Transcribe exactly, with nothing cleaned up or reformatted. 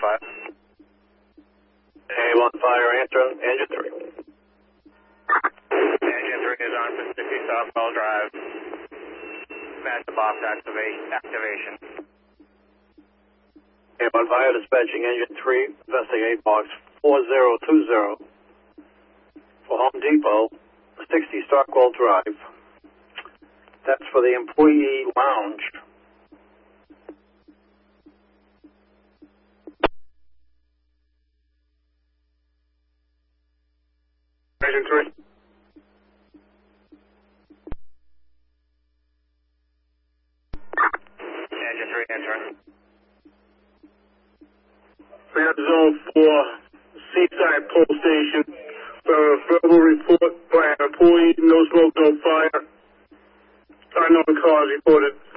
five. A one fire, answer, engine three. Engine three is on for sixty Southwell Drive. Master box activation. activation. A one fire, dispatching engine three, investigate box four zero two zero for Home Depot, sixty Stockwell Drive. That's for the employee lounge. Engine three. Engine three, entering. We have zone four, Seaside Pole Station, for a verbal report by an employee, no smoke, no fire. Unknown cause reported.